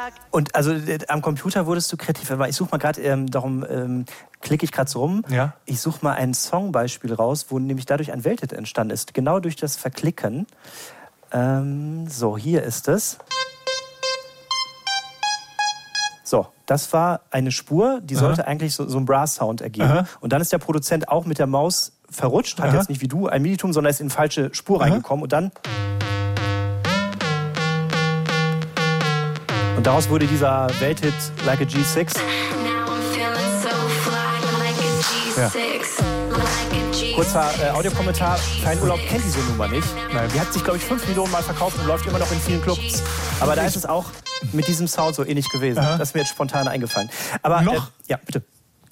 Und also am Computer wurdest du kreativ. Ich suche mal gerade, darum klicke ich gerade so rum. Ja. Ich suche mal ein Songbeispiel raus, wo nämlich dadurch ein Welthit entstanden ist. Genau durch das Verklicken. So, hier ist es. So, das war eine Spur, die sollte eigentlich so einen Brass-Sound ergeben. Und dann ist der Produzent auch mit der Maus verrutscht, hat jetzt nicht wie du ein Minitum, sondern ist in eine falsche Spur reingekommen. Und dann... Und daraus wurde dieser Welthit Like a G6. Ja. Kurzer Audiokommentar. Feinurlaub kennt diese Nummer nicht. Nein. Die hat sich, glaube ich, 5 Millionen Mal verkauft und läuft immer noch in vielen Clubs. Aber da ist es auch mit diesem Sound so ähnlich gewesen. Das ist mir jetzt spontan eingefallen. Aber noch? Ja, bitte.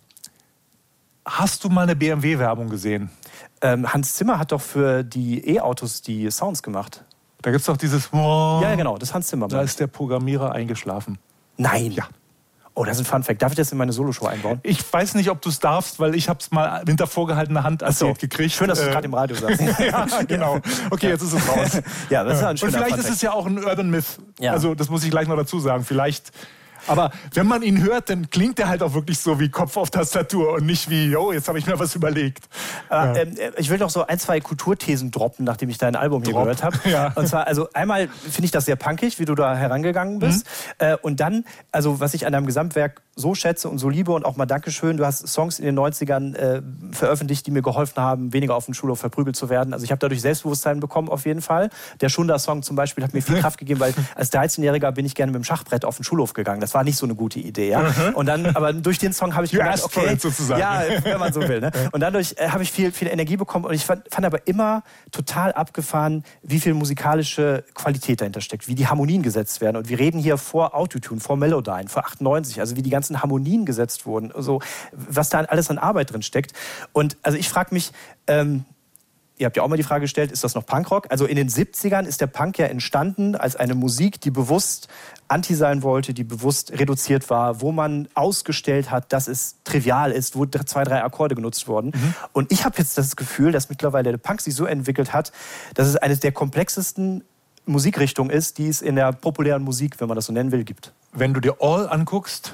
Hast du mal eine BMW-Werbung gesehen? Hans Zimmer hat doch für die E-Autos die Sounds gemacht. Da gibt es doch dieses... Ja, genau, das ist Hans Zimmer. Da ist der Programmierer eingeschlafen. Nein. Ja. Oh, das ist ein Funfact. Darf ich das in meine Soloshow einbauen? Ich weiß nicht, ob du es darfst, weil ich habe es mal hinter vorgehaltener Hand erzählt gekriegt. Schön, dass du es gerade im Radio sagst. Ja, genau. Okay, jetzt ist es raus. Ja, das ist ein schöner Und vielleicht Funfact. ist es ja auch ein Urban Myth. Ja. Also das muss ich gleich noch dazu sagen. Vielleicht... Aber wenn man ihn hört, dann klingt er halt auch wirklich so wie Kopf auf Tastatur und nicht wie, oh, jetzt habe ich mir was überlegt. Ich will noch so 1, 2 Kulturthesen droppen, nachdem ich dein Album hier gehört habe. Ja. Und zwar, also einmal finde ich das sehr punkig, wie du da herangegangen bist. Und dann, also was ich an deinem Gesamtwerk so schätze und so liebe und auch mal Dankeschön, du hast Songs in den 90ern veröffentlicht, die mir geholfen haben, weniger auf dem Schulhof verprügelt zu werden. Also ich habe dadurch Selbstbewusstsein bekommen auf jeden Fall. Der Schunder-Song zum Beispiel hat mir viel Kraft gegeben, weil als 13-Jähriger bin ich gerne mit dem Schachbrett auf den Schulhof gegangen. Das war nicht so eine gute Idee. Ja? Und dann, aber durch den Song habe ich gemerkt, okay, sozusagen. Ja, wenn man so will. Ne? Und dadurch habe ich viel Energie bekommen und ich fand aber immer total abgefahren, wie viel musikalische Qualität dahinter steckt, wie die Harmonien gesetzt werden. Und wir reden hier vor Autotune, vor Melodyne, vor 98, also wie die ganzen Harmonien gesetzt wurden, also was da alles an Arbeit drin steckt. Und also ich frage mich, ihr habt ja auch mal die Frage gestellt, ist das noch Punkrock? Also in den 70ern ist der Punk ja entstanden als eine Musik, die bewusst anti sein wollte, die bewusst reduziert war, wo man ausgestellt hat, dass es trivial ist, wo 2, 3 Akkorde genutzt wurden. Und ich habe jetzt das Gefühl, dass mittlerweile der Punk sich so entwickelt hat, dass es eines der komplexesten Musikrichtungen ist, die es in der populären Musik, wenn man das so nennen will, gibt. Wenn du dir All anguckst,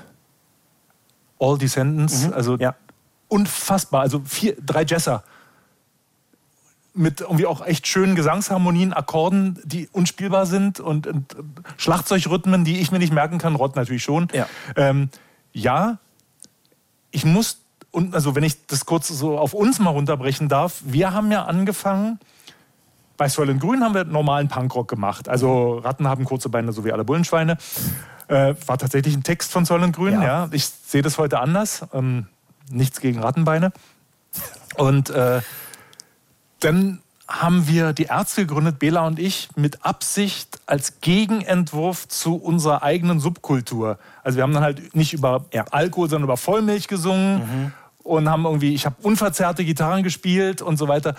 All Descendants, also unfassbar, also 3 Jesser mit irgendwie auch echt schönen Gesangsharmonien, Akkorden, die unspielbar sind und Schlagzeugrhythmen, die ich mir nicht merken kann, Rott natürlich schon. Ja, ich muss, also wenn ich das kurz so auf uns mal runterbrechen darf, wir haben ja angefangen, bei Soylent Grün haben wir normalen Punkrock gemacht, also Ratten haben kurze Beine, so wie alle Bullenschweine. War tatsächlich ein Text von Soylent Grün, ja. Ich sehe das heute anders, nichts gegen Rattenbeine. Und dann haben wir die Ärzte gegründet, Bela und ich, mit Absicht als Gegenentwurf zu unserer eigenen Subkultur. Also wir haben dann halt nicht über Alkohol, sondern über Vollmilch gesungen und haben irgendwie, ich habe unverzerrte Gitarren gespielt und so weiter.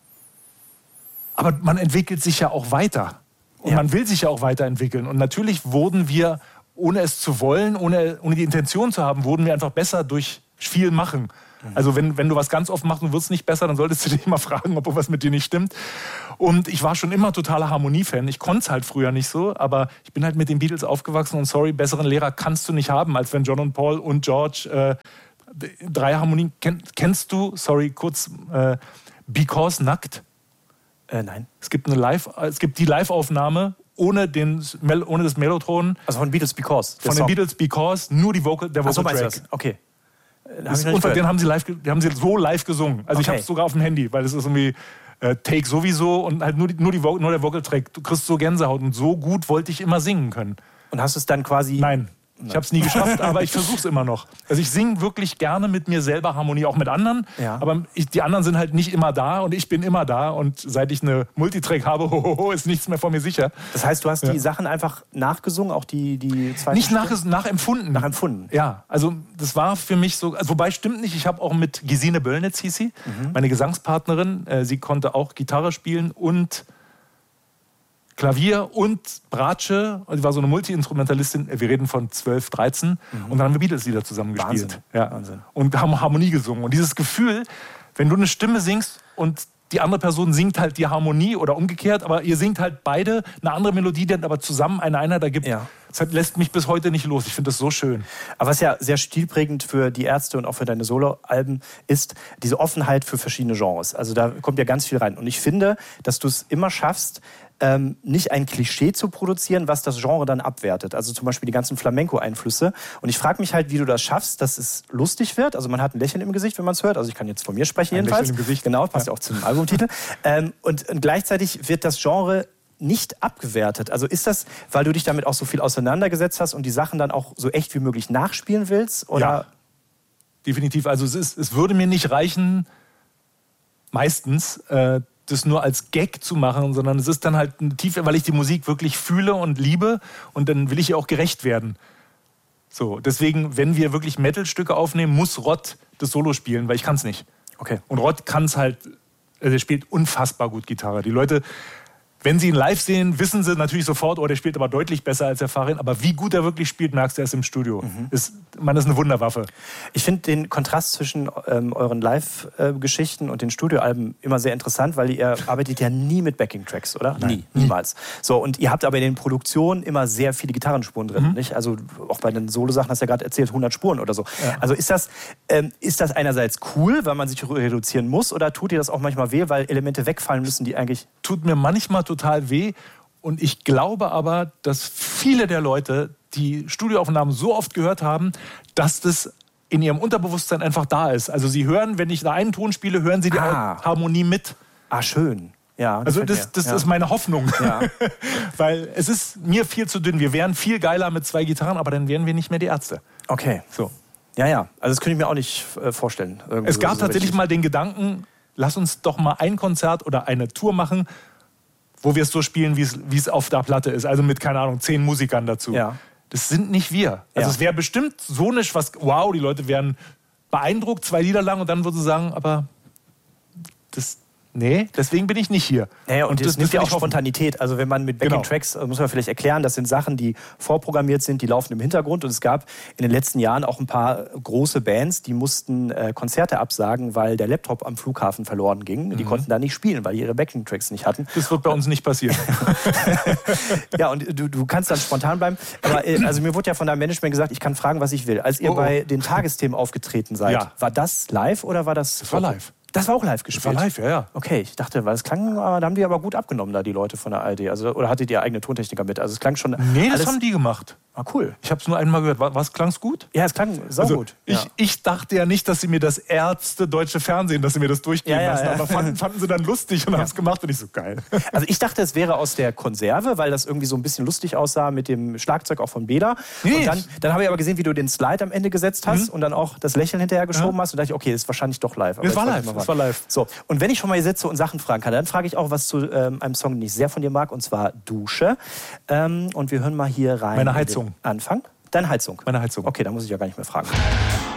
Aber man entwickelt sich ja auch weiter. Und man will sich ja auch weiterentwickeln. Und natürlich wurden wir, ohne es zu wollen, ohne die Intention zu haben, wurden wir einfach besser durch viel Machen. Also wenn du was ganz oft machst und wirst nicht besser, dann solltest du dich mal fragen, ob was mit dir nicht stimmt. Und ich war schon immer totaler Harmonie-Fan. Ich konnte es halt früher nicht so, aber ich bin halt mit den Beatles aufgewachsen und sorry, besseren Lehrer kannst du nicht haben, als wenn John und Paul und George 3 Harmonien... Kennst du, sorry, kurz, Because Nackt? Nein. Es gibt die Live-Aufnahme ohne das Mellotron. Also von Beatles Because. Von den Beatles Because, nur der Vocal-Track. Okay. Den haben sie so live gesungen. Also ich habe es sogar auf dem Handy, weil es ist irgendwie Take sowieso und halt nur der Vocal-Track. Du kriegst so Gänsehaut und so gut wollte ich immer singen können. Und hast du es dann quasi... Nein. Ich habe es nie geschafft, aber ich versuche es immer noch. Also ich singe wirklich gerne mit mir selber Harmonie, auch mit anderen. Ja. Aber die anderen sind halt nicht immer da und ich bin immer da. Und seit ich eine Multitrack habe, ist nichts mehr von mir sicher. Das heißt, du hast die Sachen einfach nachgesungen, auch die zweite Nicht nachempfunden. Nachempfunden. Ja, also das war für mich so, also, wobei stimmt nicht, ich habe auch mit Gesine Böllnitz, hieß sie, meine Gesangspartnerin, sie konnte auch Gitarre spielen und Klavier und Bratsche, die war so eine Multi-Instrumentalistin, wir reden von 12, 13 und dann haben wir Beatles-Lieder zusammen gespielt. Wahnsinn. Und haben Harmonie gesungen. Und dieses Gefühl, wenn du eine Stimme singst und die andere Person singt halt die Harmonie oder umgekehrt, aber ihr singt halt beide eine andere Melodie, die dann aber zusammen eine Einheit ergibt, Das lässt mich bis heute nicht los. Ich finde das so schön. Aber was ja sehr stilprägend für die Ärzte und auch für deine Soloalben ist, diese Offenheit für verschiedene Genres. Also da kommt ja ganz viel rein. Und ich finde, dass du es immer schaffst, nicht ein Klischee zu produzieren, was das Genre dann abwertet. Also zum Beispiel die ganzen Flamenco-Einflüsse. Und ich frage mich halt, wie du das schaffst, dass es lustig wird. Also man hat ein Lächeln im Gesicht, wenn man es hört. Also ich kann jetzt von mir sprechen jedenfalls. Ein Lächeln im Gesicht. Genau, passt ja auch zum Albumtitel. Und gleichzeitig wird das Genre nicht abgewertet. Also ist das, weil du dich damit auch so viel auseinandergesetzt hast und die Sachen dann auch so echt wie möglich nachspielen willst? Oder? Ja, definitiv. Also es würde mir nicht reichen, meistens das nur als Gag zu machen, sondern es ist dann halt eine Tiefe, weil ich die Musik wirklich fühle und liebe und dann will ich ihr auch gerecht werden. So, deswegen, wenn wir wirklich Metal-Stücke aufnehmen, muss Rod das Solo spielen, weil ich kann es nicht. Okay. Und Rod kann es halt, er spielt unfassbar gut Gitarre. Die Leute, wenn sie ihn live sehen, wissen sie natürlich sofort, oh, der spielt aber deutlich besser als der Farin. Aber wie gut er wirklich spielt, merkst du erst im Studio. Das ist eine Wunderwaffe. Ich finde den Kontrast zwischen euren Live-Geschichten und den Studioalben immer sehr interessant, weil ihr arbeitet ja nie mit Backing-Tracks, oder? Nein. Niemals. So, und ihr habt aber in den Produktionen immer sehr viele Gitarrenspuren drin, nicht? Also auch bei den Solo-Sachen hast du ja gerade erzählt, 100 Spuren oder so. Ja. Also ist das einerseits cool, weil man sich reduzieren muss, oder tut ihr das auch manchmal weh, weil Elemente wegfallen müssen, die eigentlich... Tut mir manchmal total weh. Und ich glaube aber, dass viele der Leute die Studioaufnahmen so oft gehört haben, dass das in ihrem Unterbewusstsein einfach da ist. Also sie hören, wenn ich da einen Ton spiele, hören sie die Harmonie mit. Ah, schön. Ja, also das ist meine Hoffnung. Ja. Weil es ist mir viel zu dünn. Wir wären viel geiler mit 2 Gitarren, aber dann wären wir nicht mehr die Ärzte. Okay. So. Ja. Also das könnte ich mir auch nicht vorstellen. Es gab tatsächlich mal den Gedanken, lass uns doch mal ein Konzert oder eine Tour machen, wo wir es so spielen, wie es auf der Platte ist. Also mit, keine Ahnung, 10 Musikern dazu. Ja. Das sind nicht wir. Also es wäre bestimmt so nicht was, wow, die Leute wären beeindruckt, 2 Lieder lang und dann würden sie sagen, aber das... Nee, deswegen bin ich nicht hier. Ja, und das nimmt ja auch Spontanität. Also wenn man mit Backing-Tracks, muss man vielleicht erklären, das sind Sachen, die vorprogrammiert sind, die laufen im Hintergrund. Und es gab in den letzten Jahren auch ein paar große Bands, die mussten Konzerte absagen, weil der Laptop am Flughafen verloren ging. Die konnten da nicht spielen, weil die ihre Backing-Tracks nicht hatten. Das wird bei uns nicht passieren. Ja, und du kannst dann spontan bleiben. Aber also mir wurde ja von deinem Management gesagt, ich kann fragen, was ich will. Als ihr bei den Tagesthemen aufgetreten seid, war das live oder war das... Das war live. Das war auch live gespielt? Das war live, ja. Okay, ich dachte, weil es klang, da haben die aber gut abgenommen, da die Leute von der ARD. Also, oder hattet ihr eigene Tontechniker mit? Also es klang schon... Nee, das haben die gemacht. Ah, cool. Ich habe es nur einmal gehört. Was klang's gut? Ja, es klang saugut. Also, ich dachte ja nicht, dass sie mir das Ärzte deutsche Fernsehen, dass sie mir das durchgehen lassen. Aber fanden sie dann lustig und haben es gemacht und ich so, geil. Also ich dachte, es wäre aus der Konserve, weil das irgendwie so ein bisschen lustig aussah mit dem Schlagzeug auch von Beda. Nee. Und dann habe ich aber gesehen, wie du den Slide am Ende gesetzt hast und dann auch das Lächeln hinterher geschoben hast und dachte ich, okay, das ist wahrscheinlich doch live. Aber das war live. So, und wenn ich schon mal hier sitze und Sachen fragen kann, dann frage ich auch was zu einem Song, den ich sehr von dir mag, und zwar Dusche. Und wir hören mal hier rein. Meine Heizung. Anfang. Deine Heizung? Meine Heizung. Okay, da muss ich ja gar nicht mehr fragen.